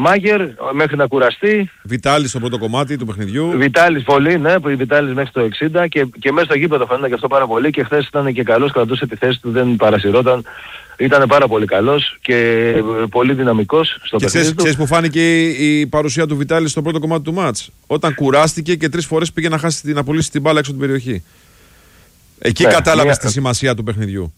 Μάγερ μέχρι να κουραστεί. Βιτάλης στο πρώτο κομμάτι του παιχνιδιού. Βιτάλης πολύ, ναι, Βιτάλης μέχρι το 60 και μέσα στο γήπεδο φαίνεται και αυτό πάρα πολύ και χθες ήταν και καλός, κρατούσε τη θέση του, δεν παρασυρώταν. Ήταν πάρα πολύ καλός και πολύ δυναμικός στο παιχνίδι του. Ξέρεις που φάνηκε η παρουσία του Βιτάλη στο πρώτο κομμάτι του μάτς. Όταν κουράστηκε και 3 φορές πήγε να χάσει να πουλήσει την μπάλα έξω από την περιοχή. Εκεί κατάλαβες τη σημασία του παιχνιδιού.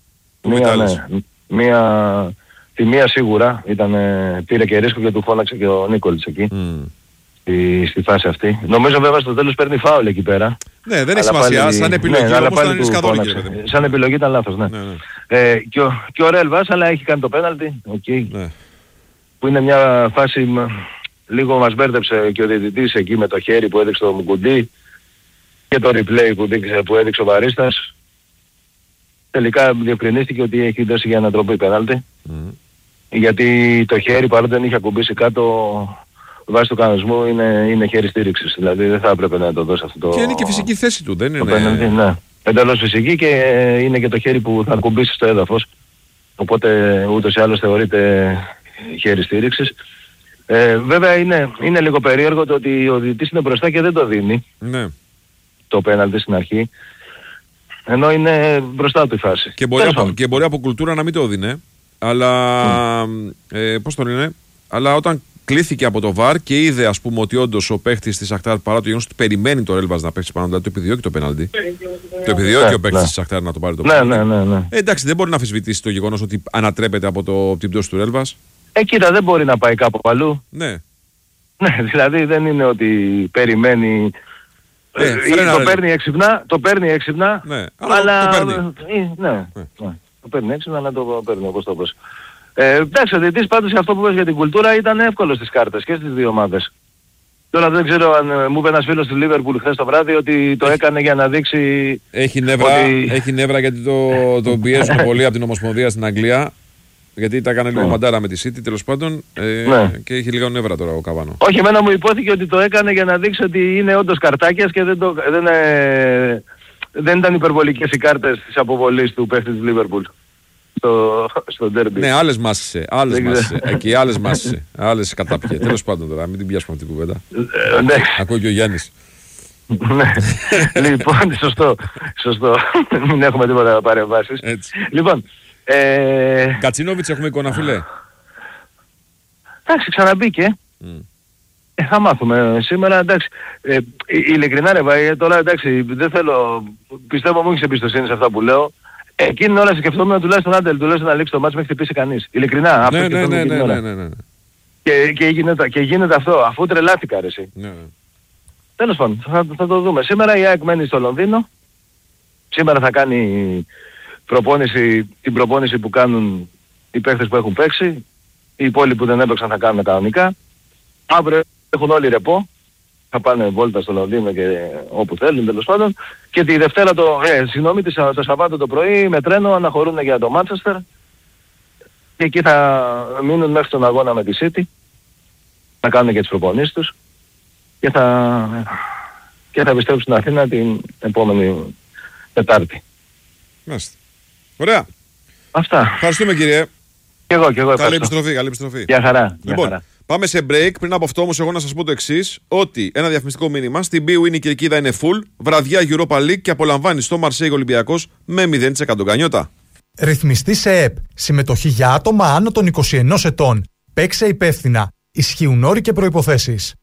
Τη μία σίγουρα πήρε και ρίσκο και του φώναξε και ο Νίκολιτς εκεί. Στη φάση αυτή. Νομίζω βέβαια στο τέλος παίρνει φάουλ εκεί πέρα. Ναι, δεν έχει σημασία. Σαν επιλογή όμως ήταν ρισκαδόρη. Σαν επιλογή ήταν λάθος, ναι. Και ο Ρέλβας, αλλά έχει κάνει το πέναλτι. Okay, που είναι μια φάση λίγο μας μπέρδεψε και ο διαιτητής εκεί με το χέρι που έδειξε το Μουκουντή και το replay που έδειξε ο Βαρίστας. Τελικά διευκρινίστηκε ότι έχει δώσει για ανατροπή πέναλτι. Γιατί το χέρι παρότι δεν είχε ακουμπήσει κάτω βάσει του κανονισμού είναι χέρι στήριξης. Δηλαδή δεν θα έπρεπε να το δώσει αυτό το... Και είναι και φυσική θέση του, δεν είναι... Πέναλτι, ναι. Εντελώς φυσική και είναι και το χέρι που θα ακουμπήσει στο έδαφος. Οπότε ούτως ή άλλως θεωρείται χέρι στήριξης. Βέβαια είναι λίγο περίεργο το ότι ο διαιτητής είναι μπροστά και δεν το δίνει. Ναι. Το πέναλτι στην αρχή. Ενώ είναι μπροστά του η φάση. Και μπορεί από κουλτούρα να μην το δίνει. Αλλά πώς το λένε, αλλά όταν κλήθηκε από το VAR και είδε ας πούμε ότι όντως ο παίχτης της Σαχτάρ παρά το γεγονός ότι περιμένει το Ρέλβας να παίξει πάνω, δηλαδή το επιδιώκει το πέναλτι. Το επιδιώκει ο παίχτης της Σαχτάρ να το πάρει το πέναλτι. Ναι. Εντάξει, δεν μπορεί να αμφισβητήσει το γεγονός ότι ανατρέπεται από την πτώση του Ρέλβας. Κοίτα, δεν μπορεί να πάει κάπου αλλού. Ναι. Ναι, δηλαδή δεν είναι ότι περιμένει... το παίρνει έξυπνα, ναι, αλλά το παίρνει. Το παίρνει έξυπνα, αλλά το παίρνει όπως το πες. Εντάξει, ο διαιτητής πάντως για αυτό που πες για την κουλτούρα ήταν εύκολο στις κάρτες και στις δύο ομάδες. Τώρα δεν ξέρω αν μου είπε ένας φίλος του Λίβερπουλ χθες το βράδυ ότι το έκανε για να δείξει... Έχει νεύρα γιατί το πιέζουν πολύ από την Ομοσπονδία στην Αγγλία. Γιατί τα έκανε λίγο μαντάρα με τη City τέλος πάντων και έχει λίγο νεύρα τώρα ο Καβάνο. Όχι, εμένα μου υπόθηκε ότι το έκανε για να δείξει ότι είναι όντως καρτάκιας και δεν ήταν υπερβολικές οι κάρτες της αποβολής του παίχτη της Λίβερπουλ στο ντέρμπι. Ναι, άλλες μάσησε. Εκεί άλλες μάσησε. Άλλες κατάπιε. Τέλος πάντων τώρα, μην την πιάσουμε αυτή την κουβέντα. Ακούει και ο Γιάννης. Ναι. Λοιπόν, σωστό. Μην έχουμε τίποτα παρεμβάσεις. Λοιπόν, Κατσίνοβιτς έχουμε εικόνα, φίλε. Εντάξει, ξαναμπήκε. Θα μάθουμε σήμερα, εντάξει. Ειλικρινά ρε τώρα εντάξει, δεν θέλω, πιστεύω μου έχεις εμπιστοσύνη σε αυτά που λέω. Εκείνη ώρα σκεφτόμουν τουλάχιστον τουλάχιστον να λήξει το μάτς μέχρι χτυπήσει κανείς. Ειλικρινά, αυτό σκεφτόμουν εκείνη ώρα. Και γίνεται αυτό, αφού τρελάθηκα ρε εσύ. Τέλος πάντων, θα το δούμε. Σήμερα η ΑΕΚ μένει στο Λονδίνο. Σήμερα θα κάνει την προπόνηση που κάνουν οι παίχτες που έχουν παίξει. Οι υπόλοιποι που δεν έπαιξαν θα κάνουν κανονικά. Αύριο έχουν όλοι ρεπό. Θα πάνε βόλτα στο Λονδίνο και όπου θέλουν τέλος πάντων. Και τη Δευτέρα το Σαββάτο το πρωί με τρένο αναχωρούν για το Μάντσεστερ. Και εκεί θα μείνουν μέχρι τον αγώνα με τη City. Να κάνουν και τις προπονήσεις τους. Και θα επιστρέψουν στην Αθήνα την επόμενη Τετάρτη. Μάλιστα. Ωραία. Αυτά. Ευχαριστούμε κύριε. Και εγώ. Καλή επιστροφή. Γεια χαρά. Λοιπόν, πάμε σε break. Πριν από αυτό όμως εγώ να σας πω το εξής. Ότι ένα διαφημιστικό μήνυμα. Στην BWIN η κερκίδα είναι full. Βραδιά Europa League και απολαμβάνει στο Μαρσέιγ Ολυμπιακός με 0% γκανιότα. Ρυθμιστή σε ΕΠ. Συμμετοχή για άτομα άνω των 21 ετών. Παίξε υπεύθυνα. Ισχύουν όροι και προϋποθέσεις.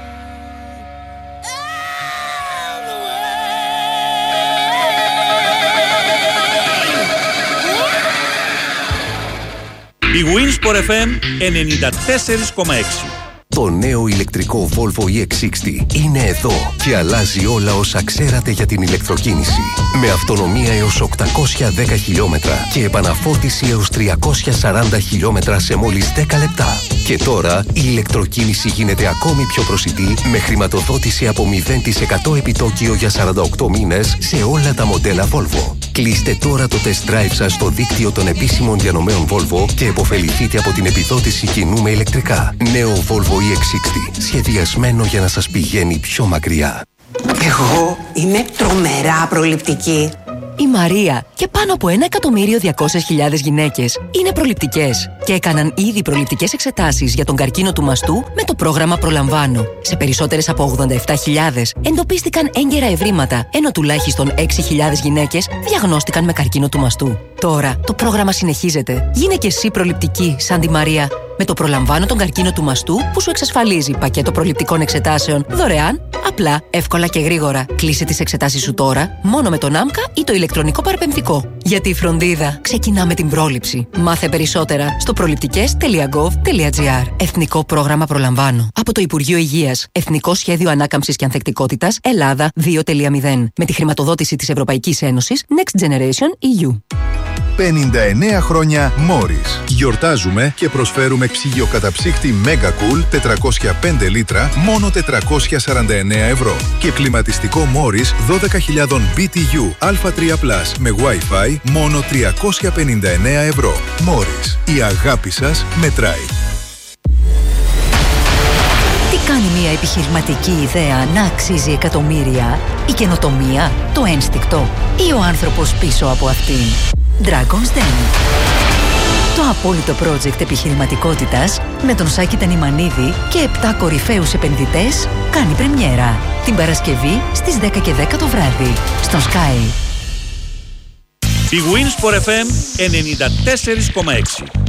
Η Winsport FM 94,6. Το νέο ηλεκτρικό Volvo EX60 είναι εδώ και αλλάζει όλα όσα ξέρατε για την ηλεκτροκίνηση. Με αυτονομία έως 810 χιλιόμετρα και επαναφόρτιση έως 340 χιλιόμετρα σε μόλις 10 λεπτά. Και τώρα η ηλεκτροκίνηση γίνεται ακόμη πιο προσιτή με χρηματοδότηση από 0% επιτόκιο για 48 μήνες σε όλα τα μοντέλα Volvo. Κλείστε τώρα το test drive σας στο δίκτυο των επίσημων διανομέων Volvo και επωφεληθείτε από την επιδότηση κοινού με ηλεκτρικά. Νέο Volvo EX60, σχεδιασμένο για να σας πηγαίνει πιο μακριά. Εγώ είμαι τρομερά προληπτική. Η Μαρία και πάνω από 1.200.000 γυναίκες είναι προληπτικές. και έκαναν ήδη προληπτικές εξετάσεις για τον καρκίνο του μαστού με το πρόγραμμα Προλαμβάνω. Σε περισσότερες από 87.000 εντοπίστηκαν έγκαιρα ευρήματα, ενώ τουλάχιστον 6.000 γυναίκες διαγνώστηκαν με καρκίνο του μαστού. Τώρα το πρόγραμμα συνεχίζεται. Γίνε και εσύ προληπτική σαν τη Μαρία. Με το Προλαμβάνω τον καρκίνο του μαστού που σου εξασφαλίζει πακέτο προληπτικών εξετάσεων δωρεάν, απλά, εύκολα και γρήγορα. Κλείσε τις εξετάσεις σου τώρα, μόνο με τον ΆΜΚΑ ή το ηλεκτρονικό παραπεμφτικό. Γιατί η φροντίδα ξεκινά με την πρόληψη. Μάθε περισσότερα στο προληπτικές.gov.gr. Εθνικό πρόγραμμα Προλαμβάνω. Από το Υπουργείο Υγείας. Εθνικό Σχέδιο Ανάκαμψης και Ανθεκτικότητας Ελλάδα 2.0. Με τη χρηματοδότηση της Ευρωπαϊκής Ένωσης Next Generation EU. 59 χρόνια Morris. Γιορτάζουμε και προσφέρουμε ψυγειοκαταψύκτη Mega Cool 405 λίτρα μόνο 449 ευρώ. Και κλιματιστικό Morris 12.000 BTU Α3+, με Wi-Fi μόνο 359 ευρώ. Morris. Η αγάπη σας μετράει. Τι κάνει μια επιχειρηματική ιδέα να αξίζει εκατομμύρια? Η καινοτομία, το ένστικτο ή ο άνθρωπος πίσω από αυτήν? Dragon's Den. Το απόλυτο project επιχειρηματικότητας με τον Σάκη Τανιμανίδη και 7 κορυφαίους επενδυτές κάνει πρεμιέρα την Παρασκευή στις 10:10 το βράδυ στον Sky. Η Winsport FM 94,6.